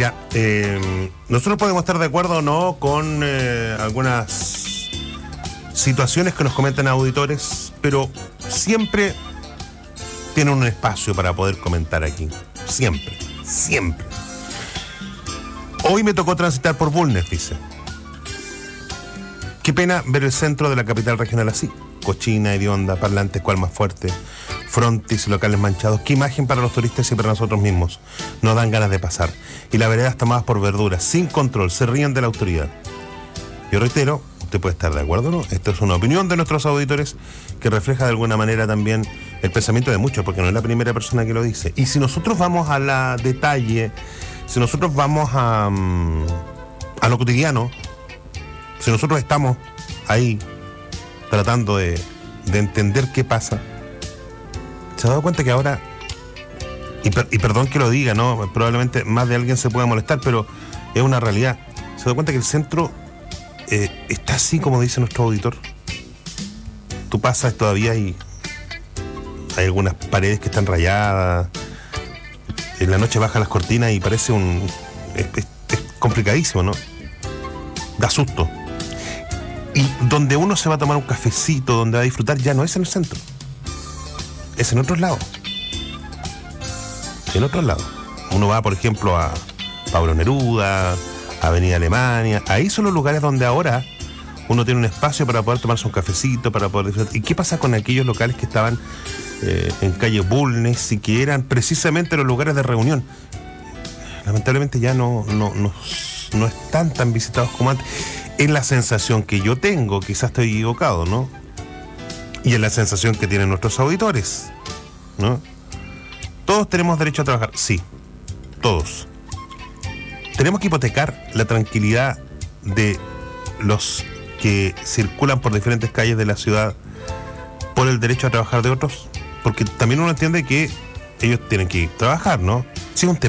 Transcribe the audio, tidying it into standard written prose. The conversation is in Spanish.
Mira, nosotros podemos estar de acuerdo o no con algunas situaciones que nos comentan auditores, pero siempre tienen un espacio para poder comentar aquí. Siempre, siempre. Hoy me tocó transitar por Bulnes, dice. Qué pena ver el centro de la capital regional así. Cochina, hedionda, parlantes cual más fuerte, frontis y locales manchados. Qué imagen para los turistas y para nosotros mismos. Nos dan ganas de pasar. Y las veredas tomadas por verduras, sin control, se ríen de la autoridad. Yo reitero, usted puede estar de acuerdo o no. Esta es una opinión de nuestros auditores que refleja de alguna manera también el pensamiento de muchos, porque no es la primera persona que lo dice. Y si nosotros vamos a la detalle, si nosotros vamos a lo cotidiano, si nosotros estamos ahí tratando de entender qué pasa, se ha dado cuenta que ahora, y perdón que lo diga, ¿no? Probablemente más de alguien se pueda molestar, pero es una realidad. Se ha dado cuenta que el centro está así como dice nuestro auditor. Tú pasas todavía y hay algunas paredes que están rayadas. En la noche bajan las cortinas y parece es complicadísimo, ¿no? Da susto. Y donde uno se va a tomar un cafecito, donde va a disfrutar, ya no es en el centro. Es en otros lados. En otros lados. Uno va, por ejemplo, a Pablo Neruda, Avenida Alemania. Ahí son los lugares donde ahora uno tiene un espacio para poder tomarse un cafecito, para poder disfrutar. ¿Y qué pasa con aquellos locales que estaban en calle Bulnes y que eran precisamente los lugares de reunión? Lamentablemente ya no están tan visitados como antes. Es la sensación que yo tengo, quizás estoy equivocado, ¿no? Y es la sensación que tienen nuestros auditores, ¿no? ¿Todos tenemos derecho a trabajar? Sí, todos. ¿Tenemos que hipotecar la tranquilidad de los que circulan por diferentes calles de la ciudad por el derecho a trabajar de otros? Porque también uno entiende que ellos tienen que trabajar, ¿no? Sí, es un tema